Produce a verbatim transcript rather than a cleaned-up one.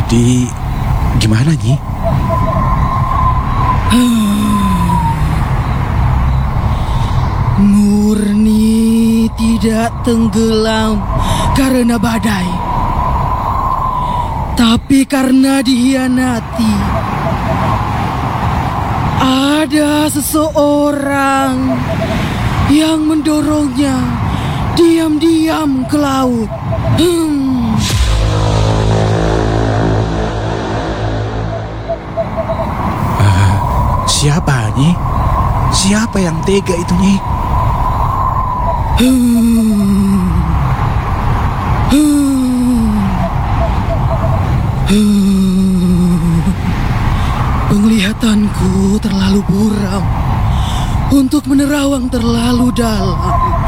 Jadi, gimana, Nyi? Murni tidak tenggelam karena badai, tapi karena dihianati. Ada seseorang yang mendorongnya diam-diam ke laut. Hmm. Uh, siapa, Nyi? Siapa yang tega itu, Nyi? Hmm. Hmm. Hmm. Penglihatanku terlalu buram untuk menerawang terlalu dalam.